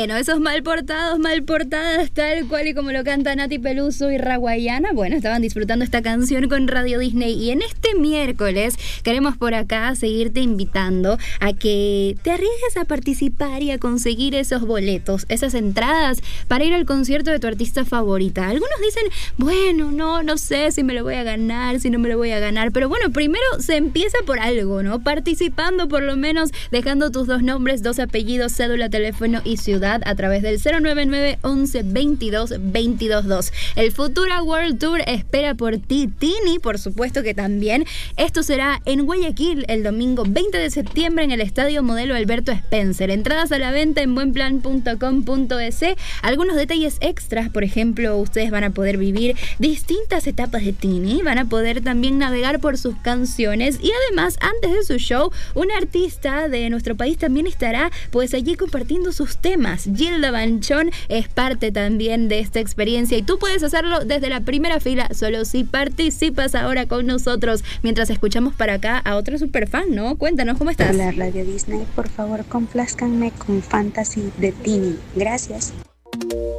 Bueno, esos mal portadas, tal cual y como lo canta Nati Peluso y Raguayana, bueno, estaban disfrutando esta canción con Radio Disney. Y en este miércoles queremos por acá seguirte invitando a que te arriesgues a participar y a conseguir esos boletos, esas entradas para ir al concierto de tu artista favorita. Algunos dicen, bueno, no sé si me lo voy a ganar, si no me lo voy a ganar, pero bueno, primero se empieza por algo, ¿no? Participando, por lo menos dejando tus 2 nombres, 2 apellidos, cédula, teléfono y ciudad a través del 099 11 22 22 2. El Futura World Tour espera por ti, Tini, por supuesto que también. Esto será en Guayaquil el domingo 20 de septiembre en el Estadio Modelo Alberto Spencer. Entradas a la venta en buenplan.com.es. Algunos detalles extras, por ejemplo, ustedes van a poder vivir distintas etapas de Tini, van a poder también navegar por sus canciones y además, antes de su show, un artista de nuestro país también estará pues allí compartiendo sus temas. Gilda Banchón es parte también de esta experiencia y tú puedes hacerlo desde la primera fila solo si participas ahora con nosotros mientras escuchamos para acá a otro superfan, ¿no? Cuéntanos, ¿cómo estás? Hola Radio Disney, por favor complázcanme con Fantasy de Tini. Gracias.